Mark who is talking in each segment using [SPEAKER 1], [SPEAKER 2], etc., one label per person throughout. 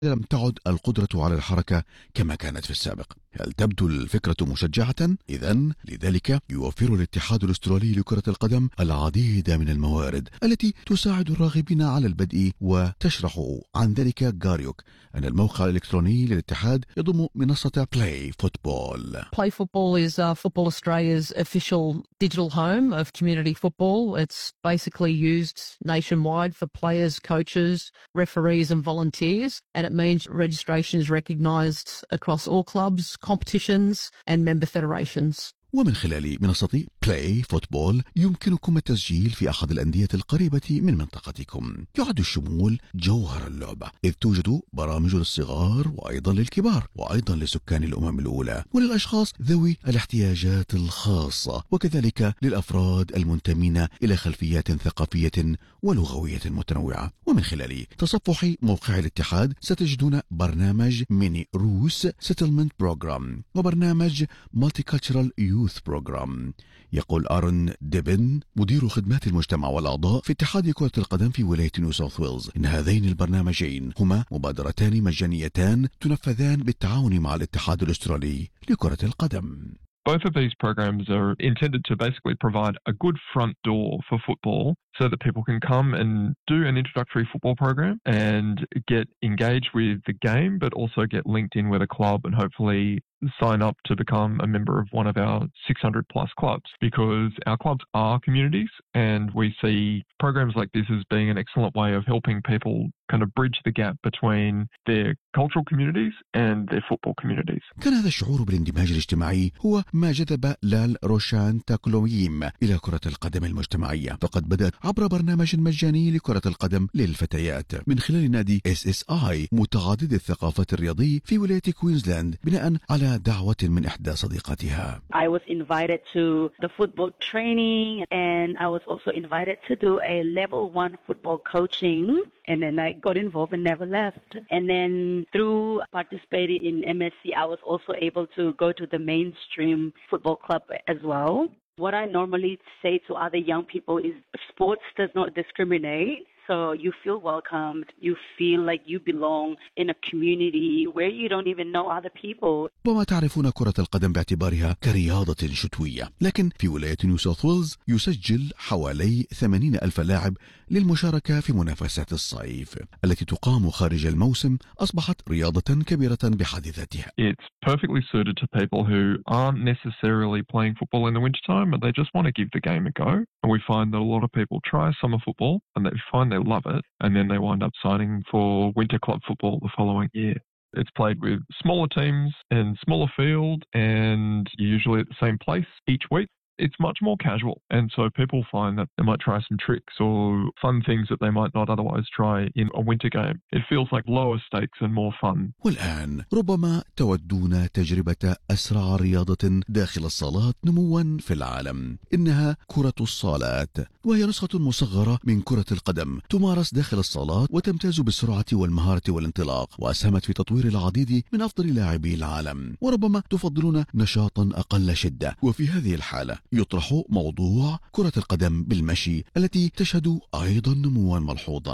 [SPEAKER 1] لم تعد القدرة على الحركة كما كانت في السابق. هل تبدو الفكرة مشجعة؟ إذن لذلك يوفر الاتحاد الأسترالي لكرة القدم العديد من الموارد التي تساعد الراغبين على البدء، وتشرح عن ذلك غاريوك أن الموقع الإلكتروني للاتحاد يضم منصة Play Football.
[SPEAKER 2] Play Football is Football Australia's official digital home of community football. It's basically used nationwide for players, coaches, referees and volunteers, and it means registration is recognised across all clubs, competitions and member federations.
[SPEAKER 1] ومن خلال منصة Play Football يمكنكم التسجيل في أحد الأندية القريبة من منطقتكم. يعد الشمول جوهر اللعبة، إذ توجد برامج للصغار وأيضا للكبار وأيضا لسكان الأمم الأولى وللأشخاص ذوي الاحتياجات الخاصة، وكذلك للأفراد المنتمين إلى خلفيات ثقافية ولغوية متنوعة. ومن خلال تصفح موقع الاتحاد ستجدون برنامج ميني روس Settlement Program وبرنامج Multicultural Youth Program. يقول آرون ديبن مدير خدمات المجتمع والأعضاء في اتحاد كرة القدم في ولاية نيو ساوث ويلز إن هذين البرنامجين هما مبادرتان مجانيتان تنفذان بالتعاون مع الاتحاد الأسترالي لكرة القدم.
[SPEAKER 3] Both of these programs are intended to basically provide a good front door for football so that people can come and do an introductory football program and get engaged with the game, but also get linked in with a club and hopefully sign up to become a member of one of our 600 plus clubs, because our clubs are communities and we see programs like this as being an excellent way of helping people kind of bridge the gap between their cultural communities and their football communities.
[SPEAKER 1] كان هذا الشعور بالاندماج الاجتماعي هو ما جذب لال روشان تاكلويم إلى كرة القدم المجتمعية، فقد بدأت عبر برنامج مجاني لكرة القدم للفتيات من خلال نادي SSI متعدد الثقافات الرياضي في ولاية كوينزلاند بناء على دعوة من إحدى صديقاتها.
[SPEAKER 4] I was invited to the football training and I was also invited to do a level 1 football coaching, and then I got involved and never left. And then through participating in MSC, I was also able to go to the mainstream football club as well. What I normally say to other young people is sports does not discriminate. So you feel welcomed, you feel like you belong in a community where you don't even know other people.
[SPEAKER 1] وما تعرفون كرة القدم باعتبارها كرياضة شتوية، لكن في ولاية نيو ساوث ويلز يسجل حوالي 80,000 لاعب للمشاركة في منافسات الصيف التي تقام خارج الموسم. أصبحت رياضة كبيرة بحد ذاتها.
[SPEAKER 3] It's perfectly suited to people who aren't necessarily playing football in the wintertime, but they just want to give the game a go. And we find that a lot of people try summer football and they find they love it, and then they wind up signing for winter club football the following year. It's played with smaller teams and smaller field, and you're usually at the same place each week. It's much more casual, and so people find that they might try some tricks or fun things that they might not otherwise try in a winter game. It feels like lower stakes and more fun.
[SPEAKER 1] والآن ربما تودون تجربة أسرع رياضة داخل الصالات نموا في العالم. إنها كرة الصالات، وهي نسخة مصغرة من كرة القدم تمارس داخل الصالات وتمتاز بالسرعة والمهارة والانطلاق، وأسهمت في تطوير العديد من أفضل لاعبي العالم. وربما تفضلون نشاطا أقل شدة، وفي هذه الحالة يطرح موضوع كرة القدم بالمشي التي تشهد أيضا نموا ملحوظا.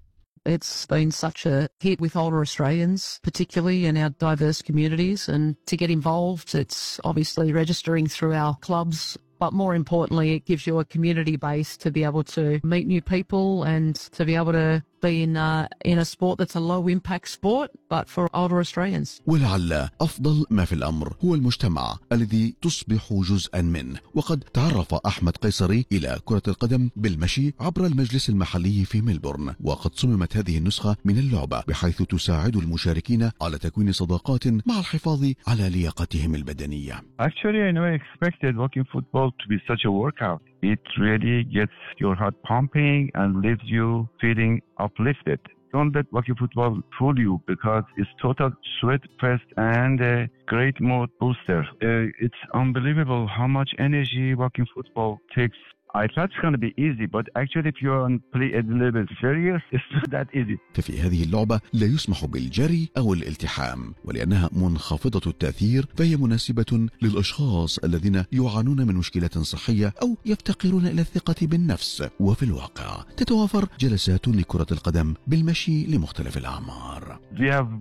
[SPEAKER 2] It's been such a hit with older Australians, particularly in our diverse communities, and to get involved, it's obviously registering through our clubs, but more importantly, it gives you a community base to be able to meet new people and to be able to be in a sport that's a low-impact sport, but for older Australians.
[SPEAKER 1] ولعل أفضل ما في الأمر هو المجتمع الذي تصبح جزءا منه. وقد تعرف أحمد قيصري إلى كرة القدم بالمشي عبر المجلس المحلي في ملبورن، وقد صممت هذه النسخة من اللعبة بحيث تساعد المشاركين على تكوين صداقات مع الحفاظ على لياقتهم البدنية.
[SPEAKER 5] Actually, I never expected walking football to be such a workout. It really gets your heart pumping and leaves you feeling uplifted. Don't let walking football fool you, because it's total sweat fest and a great mood booster. It's unbelievable how much energy walking football takes. I thought it's going to be easy, but actually if you're on play a little bit serious, it's not that easy.
[SPEAKER 1] ففي هذه اللعبة لا يسمح بالجري أو الالتحام، ولأنها منخفضة التأثير فهي مناسبة للأشخاص الذين يعانون من مشكلة صحية أو يفتقرون إلى الثقة بالنفس. وفي الواقع تتوافر جلسات لكرة القدم بالمشي لمختلف الأعمار.
[SPEAKER 5] We have